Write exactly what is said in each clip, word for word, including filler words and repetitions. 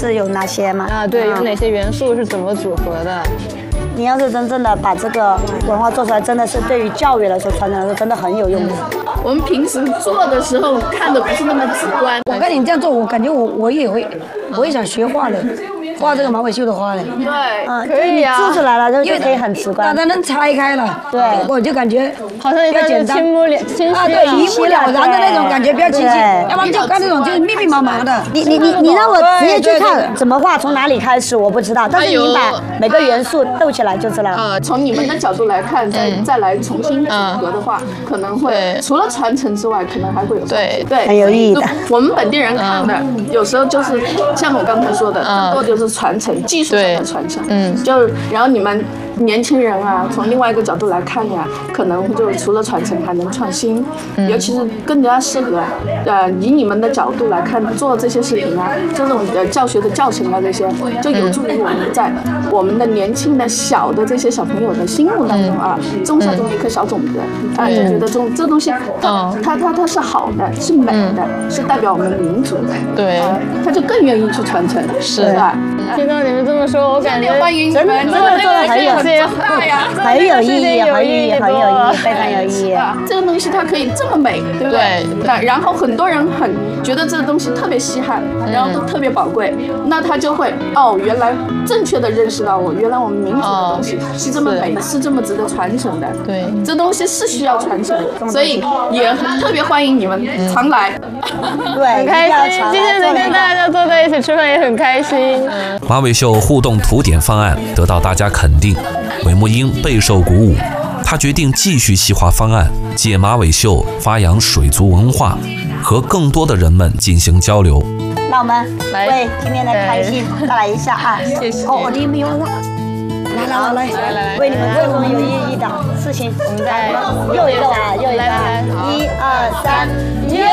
是有哪些嘛？ 啊，对，有哪些元素是怎么组合的？ 你要是真正的把这个文化做出来，真的是对于教育来说、传承来说，真的很有用的。 我们平时做的时候看的不是那么直观。 我看你这样做，我感觉我我也会，我也想学画的，画这个马尾绣的花嘞。 对， 嗯， 可以啊， 做出来了就就可以很直观， 大家能拆开了，对，我就感觉好像比较简单，轻目了清晰啊，对，一目了然的那种感觉比较清晰，要不然就看那种就是密密麻麻的。 你你你你让我直接去看怎么画，从哪里开始我不知道，但是你把每个元素斗起来就知道。 呃，从你们的角度来看，再再来重新组合的话，可能会除了传承之外，可能还会有对对很有意义的。 我们本地人看的，有时候就是像我刚才说的，更多就是传承，技术上的传承。嗯，就然后你们年轻人啊，从另外一个角度来看呀，可能就除了传承还能创新，尤其是更加适合呃以你们的角度来看做这些视频啊，这种呃教学的教程啊这些，就有助于我们在我们的年轻的小的这些小朋友的心目当中啊，种下这么一颗小种子啊，就觉得这这东西它它它它是好的，是美的，是代表我们民族的， 对， 他就更愿意去传承， 是吧？ 听到你们这么说，我感觉欢迎你们， 真的做的很有。很有意义，很有意义，很有意义，非常有意义。 这个东西它可以这么美，对不对？对。然后很多人很觉得这个东西特别稀罕，然后都特别宝贵，那他就会哦，原来正确的认识到我，原来我们民族的东西是这么美，是这么值得传承的。 对， 这东西是需要传承，所以也特别欢迎你们常来。 对， 很开心，今天能跟大家坐在一起吃饭也很开心。 马尾秀互动图点方案得到大家肯定，韦木英备受鼓舞，他决定继续细化方案，借马尾秀发扬水族文化，和更多的人们进行交流。 那我们为今天的开心带来一下啊！ 谢谢。 哦，我的没有了。来来来来来来，为你们做什么有意义的事情？我们再又一个啊，又一个，一二三，耶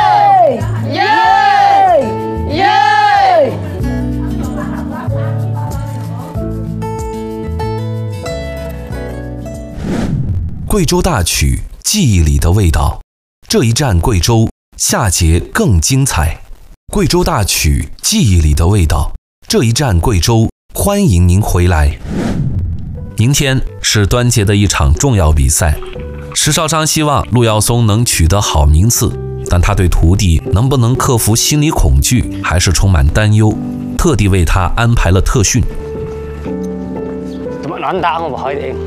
耶耶！ 贵州大曲，记忆里的味道。这一站贵州，下节更精彩。贵州大曲，记忆里的味道。这一站贵州，欢迎您回来。明天是端节的一场重要比赛，石绍章希望陆耀松能取得好名次，但他对徒弟能不能克服心理恐惧还是充满担忧，特地为他安排了特训。 lãnh đạo mà hỏi điện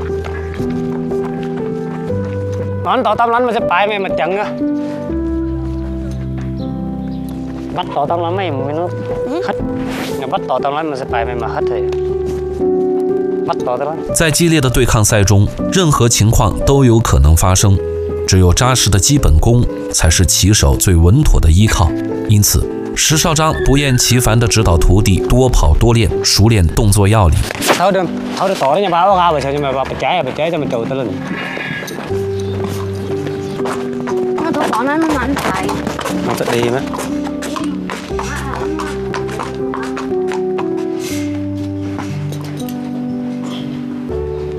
lãnh đạo tâm lãnh mà sẽ bài mày mà chận á bắt tỏ tâm lãnh mày mới nó hết mà bắt tỏ tâm lãnh mà sẽ bài mày mà hết thì bắt tỏ tâm lãnh。 在激烈的对抗赛中，任何情况都有可能发生，只有扎实的基本功才是棋手最稳妥的依靠。因此，石绍章不厌其烦地指导徒弟多跑多练，熟练动作要领。 thôi đừng thôi đừng tỏ đấy nhà báo ra vậy sao nhưng mà bà trái bà trái cho mình trầu tới lên nó tỏ nó nó mạnh tại nó sẽ đi mà